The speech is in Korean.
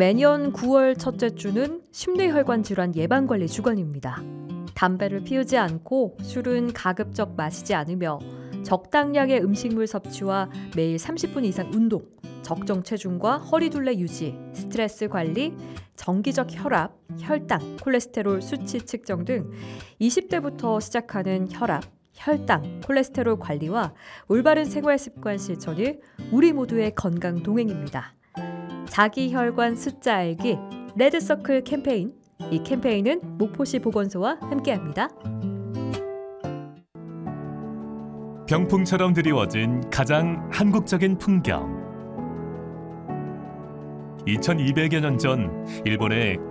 매년 9월 첫째 주는 심뇌혈관 질환 예방관리 주간입니다. 담배를 피우지 않고 술은 가급적 마시지 않으며 적당량의 음식물 섭취와 매일 30분 이상 운동, 적정 체중과 허리둘레 유지, 스트레스 관리, 정기적 혈압, 혈당, 콜레스테롤 수치 측정 등 20대부터 시작하는 혈압, 혈당, 콜레스테롤 관리와 올바른 생활 습관 실천이 우리 모두의 건강 동행입니다. 자기혈관 숫자 알기 레드서클 캠페인. 이 캠페인은 목포시 보건소와 함께합니다. 병풍처럼 드리워진 가장 한국적인 풍경. 2200여 년 전 일본의